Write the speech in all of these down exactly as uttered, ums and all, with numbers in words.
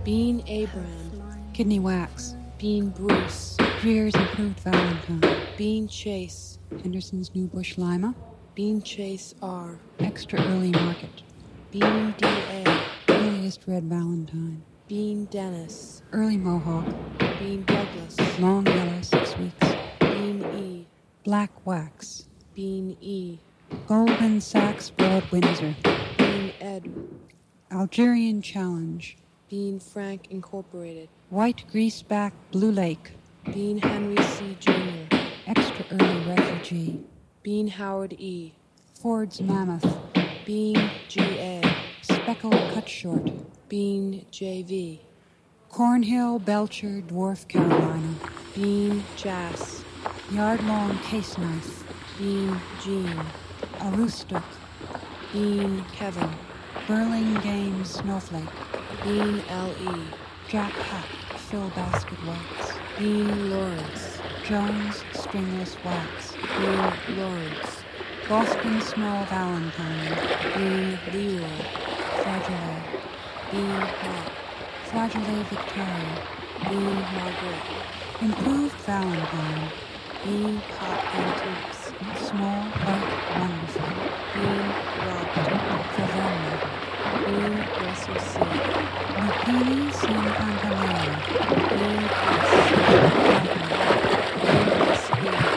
Bean Abram. Kidney Wax. Bean Bruce. Greer's Improved Valentine. Bean Chase. Henderson's New Bush Lima. Bean Chase R. Extra Early Market. Bean D A. Earliest Red Valentine. Bean Dennis. Early Mohawk. Bean Douglas. Long Yellow Six Weeks. Bean E. Black Wax. Bean E. Goldman Sachs Broad Windsor. Bean Ed. Algerian Challenge. Bean Frank Incorporated. White Greaseback Blue Lake. Bean Henry C. Junior Extra Early Refugee. Bean Howard E. Ford's Mammoth. Bean G A. Speckled Cut Short. Bean J V. Cornhill Belcher Dwarf Carolina. Bean Jas. Yard Long Case Knife. Bean Jean. Aroostook. Bean Kevin. Burlingame Snowflake. Bean L E. Jack Hat Phil Basket Wax. Bean Lawrence. Jones Stringless Wax. Bean Lawrence. Boston Small Valentine. Bean Leroy. Flageolet. Bean Hawk. Flageolet Victoria. Bean Margaret. Improved Valentine. Bean Pot Antiques. Small White Wonderful. Bean Robbed. Favela. Bean Russell C. Lupini San Pantaleo. Bean S. Bean S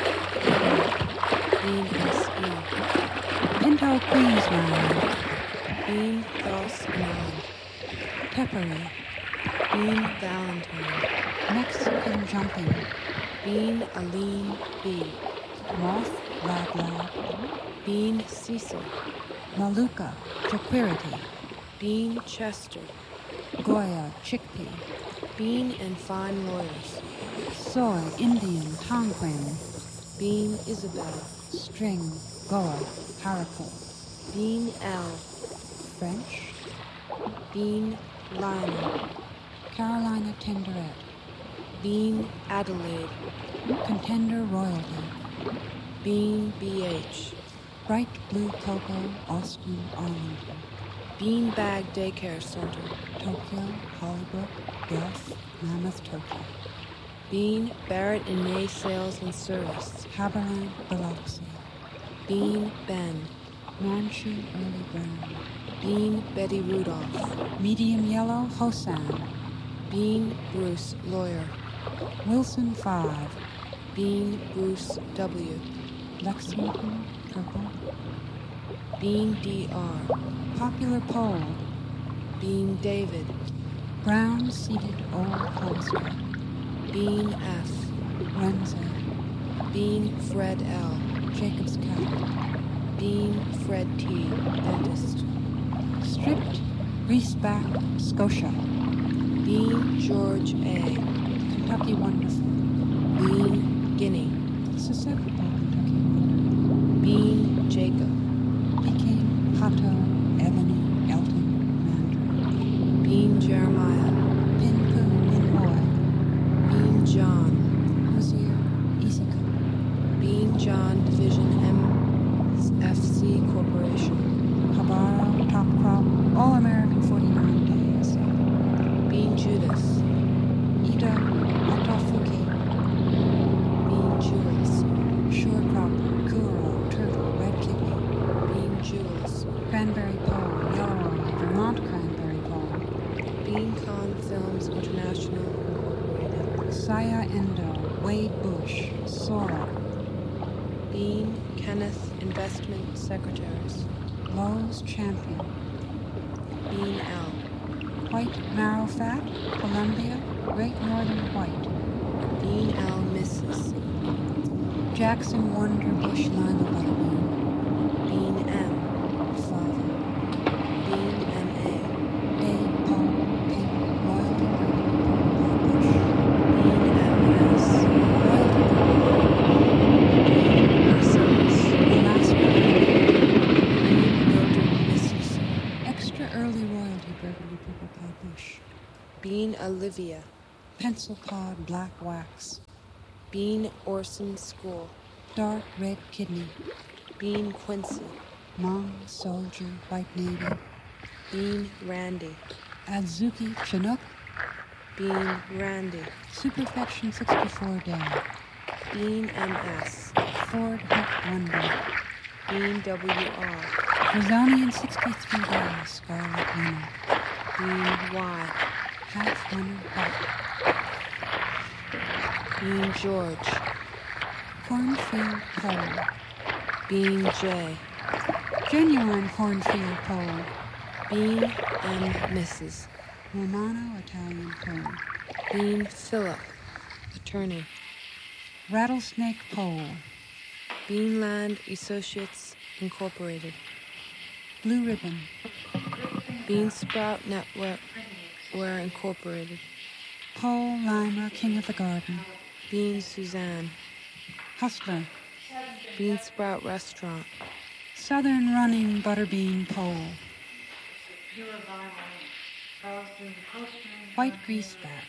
E. Bean S E. Pinto Queensland. Bean Doss Island. Peppery. Bean Valentine. Mexican Jumping. Bean Aline B. Moth Lab Lab. Bean Cecil. Maluka Jaquirity. Bean Chester. Goya Chickpea. Bean and Fine Lawyers. Soy Indian Tonquin. Bean Isabel. String Goa Paracle. Bean L. French. Bean Lionel. Carolina Tenderette. Bean Adelaide. Contender Royalty. Bean B H. Bright Blue Cocoa Austin Arlington. Bean Bag Daycare Center. Tokyo Hollybrook Guelph Mammoth Tokyo. Bean Barrett and May Sales and Service. Haberland Biloxi. Bean Ben. Manchu Early Brown. Bean Betty Rudolph. Medium Yellow Hosan. Bean Bruce Lawyer. Wilson five. Bean Bruce W. Lexington Purple. Bean D R. Popular Pole. Bean David. Brown Seated Old Holster. Bean F. Renza. Bean Fred L. Jacob's Cat. Bean Fred T. Dentist. Stripped Greaseback Scotia. Bean George A. Kentucky Wonderful. Bean Guinea. Susceptible Kentucky Wonderful. Bean Jacob. Peking Hato Ebony Elton Mandarin. Bean Jeremiah. Pinpu Minhoy. Bean John. Hosier Isika. Bean John Division M F C Corporation. Habaro Top Crop All American forty-nine Days. Bean Judas. Ida Atafuki. Bean Jewels. Shore Crop Kuro Turtle Red Kidney. Bean Jewels. Cranberry Pole Yellow Vermont Cranberry Pole. Bean Con Films International Incorporated. Saya Endo Wade Bush Sora. Bean Kenneth Investment Secretaries. Lowe's Champion. Bean L. White Marrow Fat Columbia Great Northern White. Bean L. Missus Jackson Wonder Bush Lima Butterbean. Bean M. Father. Bean M A. Dave Paul Pink Royalty Burgundy Bush. Bean M S. Royalty Bean Marcellus. Alaska Bean Mildred Missus Extra Early Royalty Burgundy Purple Pie Bush. Bean Olivia. Pencil Cod Black Wax. Bean Orson School. Dark Red Kidney. Bean Quincy. Hmong Soldier White Navy. Bean Randy. Adzuki Chinook, Bean Randy, Superfection sixty-four Day, Bean M S, Ford Hook Wonder, Bean W R, Brazonian sixty-three Day, Scarlet Winner, Bean Y, Half Runner White, Bean George, Cornfield Pole, Bean J, Genuine Cornfield Pole, Bean M Missus, Romano Italian Pole, Bean Philip, Attorney, Rattlesnake Pole, Beanland Associates Incorporated, Blue Ribbon, Bean Sprout Network Ware Incorporated, Pole Lima King of the Garden, Bean Suzanne, Hustler, Bean Sprout Restaurant, Southern Running Butterbean Pole, White Greaseback,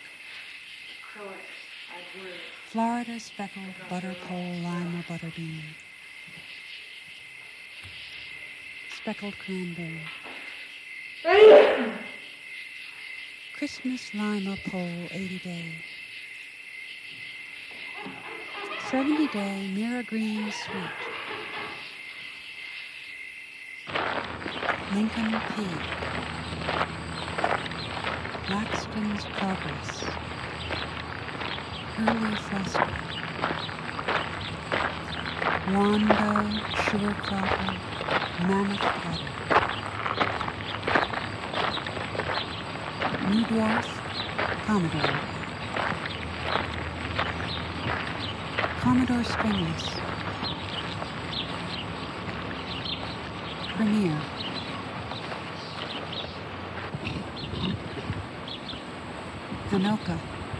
Florida Speckled Butter Pole Lima Butterbean, Speckled Cranberry, Christmas Lima Pole eighty Day, seventy Day Mira Green Sweet, Lincoln P, Laxton's Progress, Early Foster, Wando, Sugar Cropper, Mammoth Potter, New Dwarf, Commodore, Commodore Stringless, Premier, Anoka,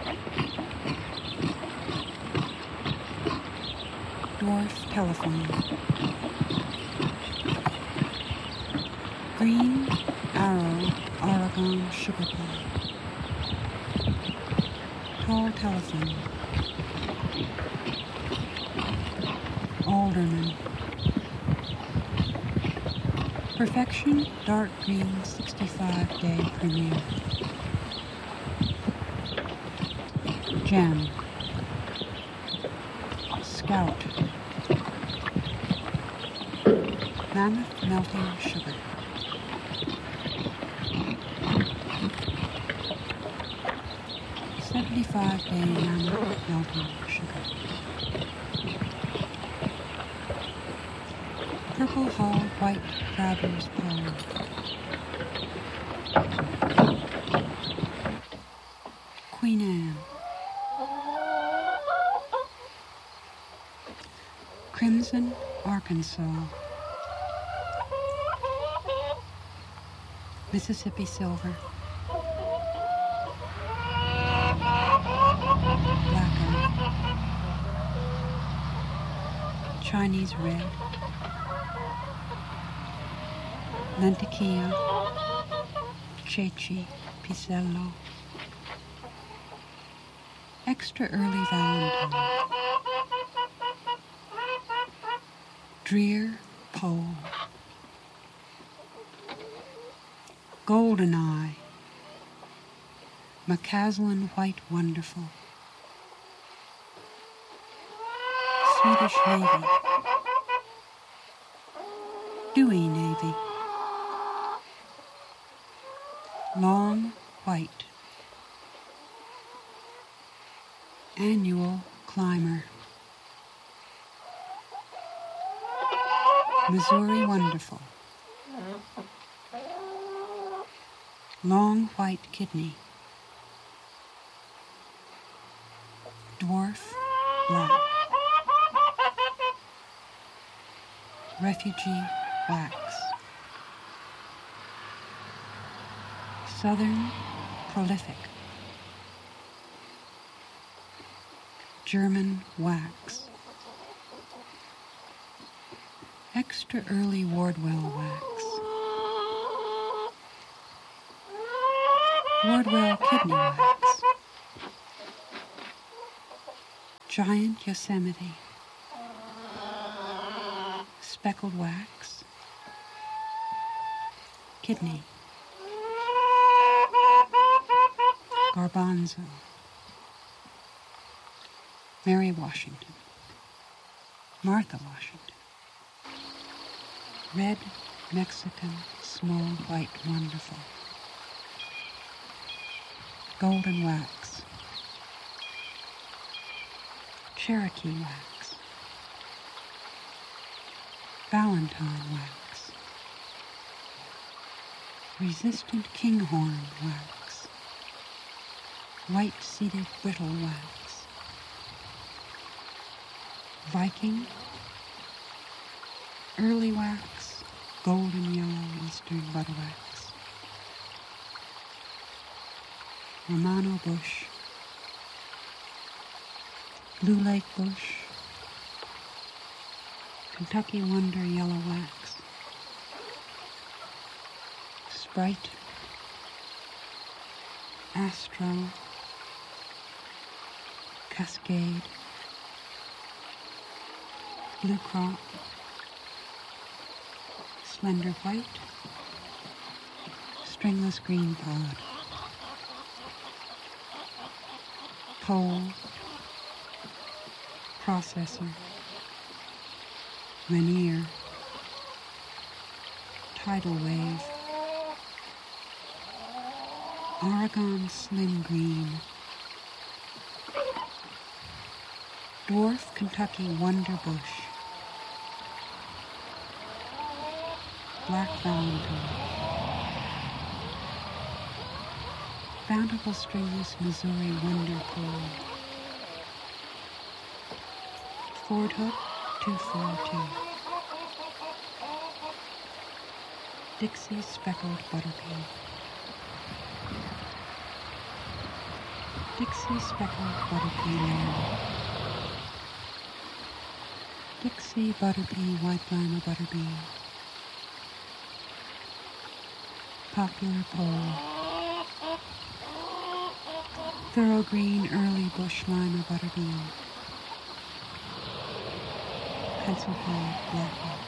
Dwarf Telephone, Green Arrow Oregon Sugar Pie, Tall Telephone, Alderman, Perfection Dark Green sixty-five Day Premiere, Gem, Scout, Mammoth Melting Sugar, seventy-five Day Mammoth Melting Sugar, Purple Hull White Travelers Pole, Queen Anne, Crimson, Arkansas, Mississippi Silver, Blackout, Chinese Red, Lentiquilla, Chechi, Pisello, Extra Early Valentine, Drear Pole, Golden Eye, McCaslin White Wonderful, Swedish Navy, Dewey Navy, Long White, Annual Climber, Missouri Wonderful, Long White Kidney, Dwarf Black, Refugee Wax, Southern Prolific, German Wax, Extra Early Wardwell Wax, Wardwell Kidney Wax, Giant Yosemite, Speckled Wax, Kidney, Garbanzo, Mary Washington, Martha Washington, red Mexican, small, white, wonderful, golden wax, Cherokee wax, Valentine wax, resistant kinghorn wax, white-seeded brittle wax, Viking, early wax, golden yellow eastern butter wax, Romano bush, Blue Lake bush, Kentucky wonder yellow wax, Sprite, Astro, Cascade, Blue Crop, Slender White, Stringless Green Pod, Pole, Processor, Rainier, Tidal Wave, Oregon Slim Green, Dwarf Kentucky Wonder Bush, Black Valentine, Bountiful Stringless Missouri Wonder Pool, Ford Hook two forty-two, Dixie Speckled Butterpea, Dixie Speckled Butterpea Lamb, Dixie Butterpea White Lima Butterbean, Popular Pole, Thorough Green Early Bush Lima Butterbean, Pennsylvania Blackwoods.